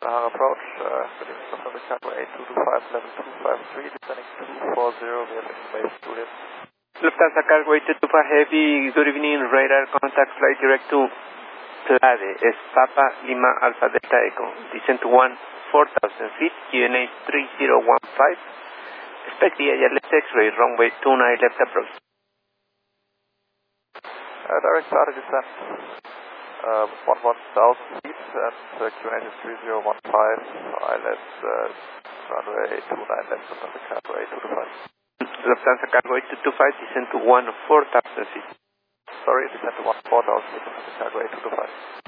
Sahara approach, good evening, Lufthansa Cargo 8225, level 253, descending 240, we have information to him. Lufthansa Cargo 8225 Heavy, good evening, radar contact flight direct to Plade, es Papa Lima Alpha Delta Echo, descent to 4,000 feet, QNH 3015, expect the ILS X-ray, runway 29 left approach. Direct starter descent, 11,000 feet, and QNH is 3015, ILS runway 29 left, Lufthansa Cargo 8225. Lufthansa Cargo 8225, descent to 14,000 feet. Sorry, descent to 14,000 feet, Lufthansa Cargo 8225.